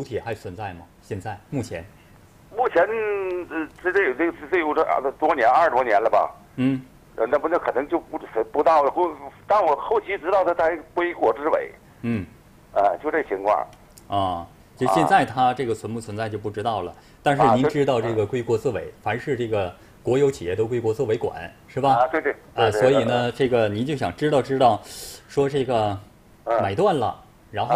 体还存在吗？现在目前？ 目前这有多年，20多年了吧？ 嗯。 那可能就不到了，但我后期知道他在归国之委。 嗯。 就这情况。 啊，就现在它这个存不存在就不知道了。但是您知道这个归国资委，凡是这个国有企业都归国资委管，是吧？ 对。 所以呢，这个您就想知道，说这个买断了。然后